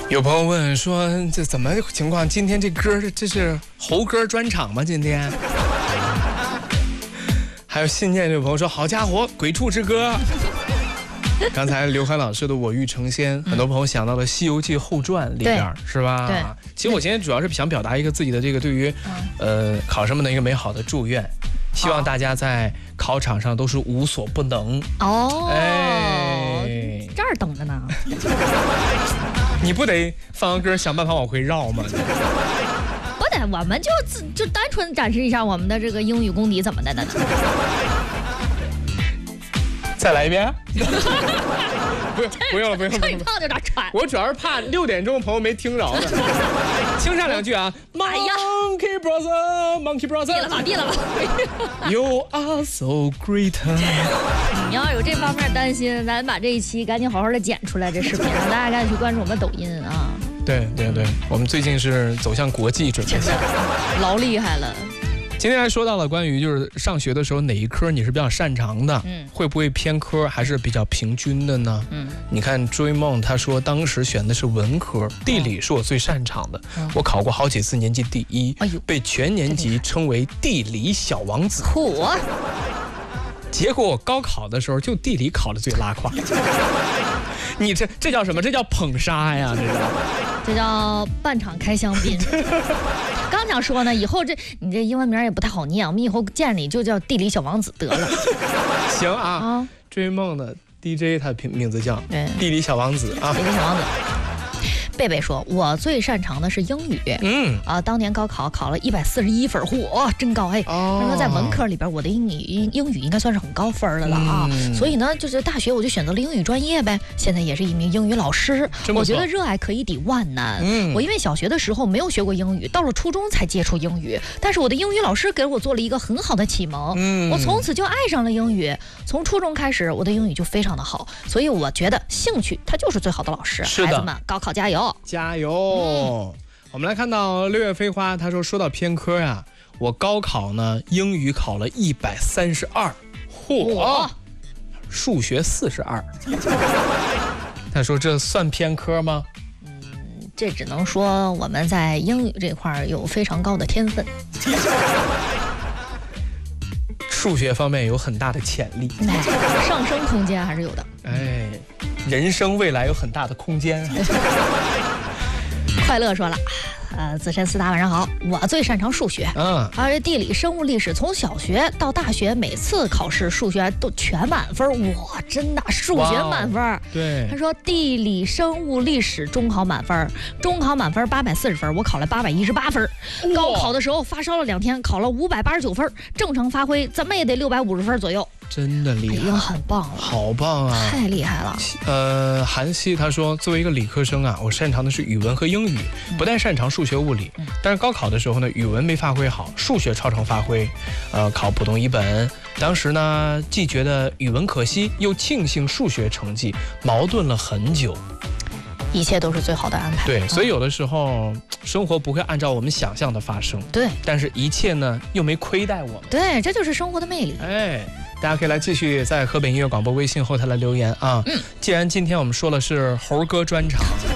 有朋友问说，这怎么情况？今天这歌这是猴歌专场吗？今天？还有信念这位朋友说，好家伙，鬼畜之歌。刚才刘涵老师的《我欲成仙》，很多朋友想到了《西游记后传》里边，是吧？ 对。 其实我今天主要是想表达一个自己的这个对于，考生们的一个美好的祝愿，希望大家在考场上都是无所不能。 哦。 哎， 这儿等着呢。 你不得放完歌想办法往回绕吗？ 不得，我们就单纯展示一下我们的这个英语功底怎么的呢？ 再来一遍。不用了。 这一胖就有点喘。 我主要是怕6点钟朋友没听着的。轻唱2句啊。Monkey brother。 闭了吧。 You are so great。 你要有这方面担心，咱把这一期赶紧好好的剪出来这视频，让大家赶紧去关注我们抖音啊。 对，我们最近是走向国际准备， 真的老厉害了。 今天还说到了关于就是上学的时候哪一科你是比较擅长的，会不会偏科还是比较平均的呢？你看追梦他说当时选的是文科，地理是我最擅长的，我考过好几次年级第1，被全年级称为地理小王子。结果我高考的时候就地理考得最拉胯。你这叫什么？这叫捧杀呀！ 这叫半场开香槟。刚想说呢，以后你这英文名也不太好念，我们以后见你就叫地理小王子得了。 行啊，追梦的 DJ 他的名字叫地理小王子啊， 地理小王子。贝贝说，我最擅长的是英语。当年高考考了141分，嚯，真高哎！他说在文科里边，我的英语应该算是很高分的了啊。所以呢，就是大学我就选择了英语专业呗。现在也是一名英语老师。我觉得热爱可以抵万难。我因为小学的时候没有学过英语，到了初中才接触英语。但是我的英语老师给我做了一个很好的启蒙。我从此就爱上了英语。从初中开始，我的英语就非常的好。所以我觉得兴趣它就是最好的老师。孩子们，高考加油！ 加油！我们来看到6月飞花，他说到偏科呀，我高考呢英语考了132，嚯，数学42。他说这算偏科吗？ 这只能说我们在英语这块有非常高的天分。 数学方面有很大的潜力， 上升空间还是有的。 人生未来有很大的空间。 快乐说了，子申4大晚上好，我最擅长数学，而地理、生物、历史，从小学到大学，每次考试数学都全满分，哇，真的数学满分。 对， 他说地理、生物、历史中考满分，中考满分840分，我考了818分。高考的时候发烧了2天，考了589分，正常发挥怎么也得650分左右。 真的厉害， 已经很棒了， 好棒啊， 太厉害了。韩熙他说，作为一个理科生啊，我擅长的是语文和英语，不但擅长数学物理，但是高考的时候呢，语文没发挥好，数学超常发挥，考普通一本，当时呢既觉得语文可惜，又庆幸数学成绩，矛盾了很久。 一切都是最好的安排。 对，所以有的时候生活不会按照我们想象的发生。 对， 但是一切呢又没亏待我们。 对，这就是生活的魅力。 大家可以来继续在河北音乐广播微信后台来留言啊。既然今天我们说的是猴歌专场。